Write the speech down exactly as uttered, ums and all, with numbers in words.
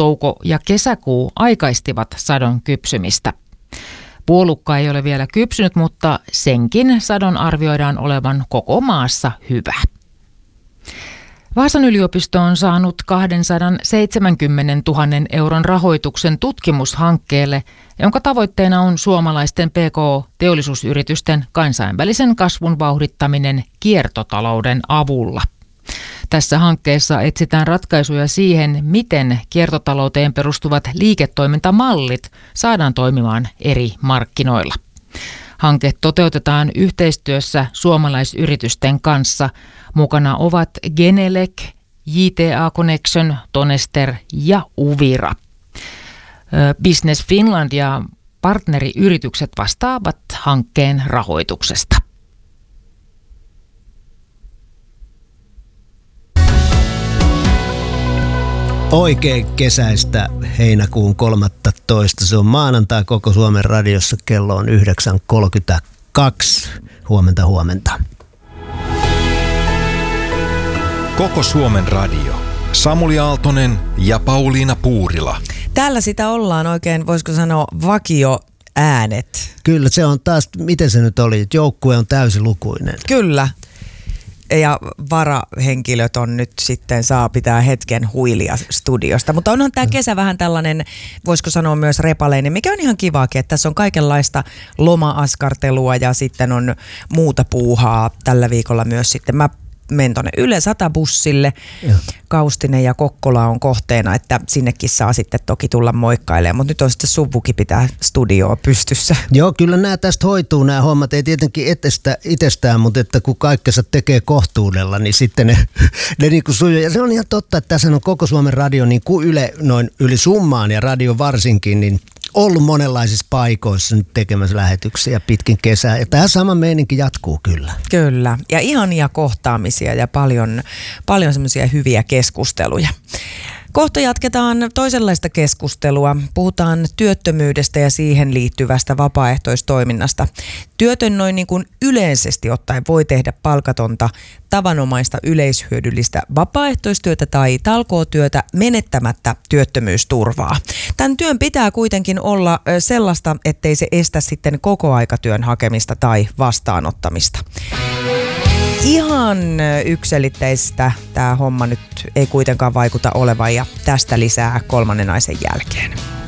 touko ja kesäkuu aikaistivat sadon kypsymistä. Puolukka ei ole vielä kypsynyt, mutta senkin sadon arvioidaan olevan koko maassa hyvä. Vaasan yliopisto on saanut kaksisataaseitsemänkymmentätuhatta euron rahoituksen tutkimushankkeelle, jonka tavoitteena on suomalaisten P K-teollisuusyritysten kansainvälisen kasvun vauhdittaminen kiertotalouden avulla. Tässä hankkeessa etsitään ratkaisuja siihen, miten kiertotalouteen perustuvat liiketoimintamallit saadaan toimimaan eri markkinoilla. Hanke toteutetaan yhteistyössä suomalaisyritysten kanssa. Mukana ovat Genelec, J T A Connection, Tonester ja Uvira. Business Finland ja partneriyritykset vastaavat hankkeen rahoituksesta. Oikein kesäistä heinäkuun kolmastoista. Se on maanantai Koko Suomen radiossa. Kello on yhdeksän kolmekymmentäkaksi. Huomenta, huomenta. Koko Suomen radio. Samuli Aaltonen ja Pauliina Puurila. Täällä sitä ollaan oikein, voisiko sanoa, vakio äänet. Kyllä, se on taas, miten se nyt oli, joukkue on täysilukuinen. Kyllä. Ja varahenkilöt on nyt sitten saa pitää hetken huilia studiosta. Mutta onhan tämä kesä vähän tällainen, voisiko sanoa myös repaleinen, mikä on ihan kivaakin, että tässä on kaikenlaista loma-askartelua ja sitten on muuta puuhaa tällä viikolla myös sitten. Mä menen tuonne Yle sata-bussille. Ja. Kaustinen ja Kokkola on kohteena, että sinnekin saa sitten toki tulla moikkailemaan, mutta nyt on sitten suvukin pitää studioa pystyssä. Joo, kyllä nämä tästä hoituu nämä hommat, ei tietenkin etestä, itsestään, mutta että kun kaikkensa tekee kohtuudella, niin sitten ne, ne niin kuin sujuu. Ja se on ihan totta, että tässä on Koko Suomen radio niin kuin Yle noin yli summaan ja radio varsinkin, niin ollut monenlaisissa paikoissa nyt tekemässä lähetyksiä pitkin kesää. Ja tämä sama meininki jatkuu kyllä. Kyllä. Ja ihania kohtaamisia ja paljon, paljon semmoisia hyviä keskusteluja. Kohta jatketaan toisenlaista keskustelua. Puhutaan työttömyydestä ja siihen liittyvästä vapaaehtoistoiminnasta. Työtön noin niin kuin yleisesti ottaen voi tehdä palkatonta, tavanomaista yleishyödyllistä vapaaehtoistyötä tai talkootyötä menettämättä työttömyysturvaa. Tämän työn pitää kuitenkin olla sellaista, ettei se estä sitten kokoaikatyön hakemista tai vastaanottamista. Ihan yksiselitteistä tämä homma nyt ei kuitenkaan vaikuta olevan ja tästä lisää kolmannen naisen jälkeen.